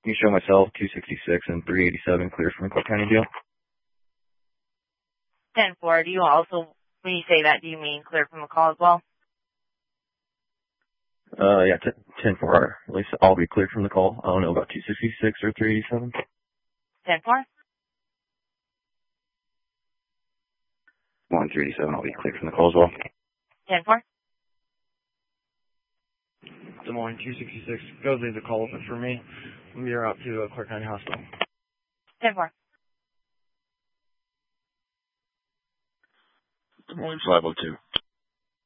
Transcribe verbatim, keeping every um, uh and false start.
Can you show myself two sixty-six and three eighty-seven clear from Clark County Jail? ten four, do you also, when you say that, do you mean clear from a call as well? Uh, yeah, ten four. At least I'll be cleared from the call. I don't know about two sixty-six or three eighty-seven. ten four? one three eighty-seven, I'll be cleared from the call as well. ten four? Des Moines, two sixty-six. Go leave the call open for me. We are out to uh, Clark County Hospital. ten four. Des Moines five oh two.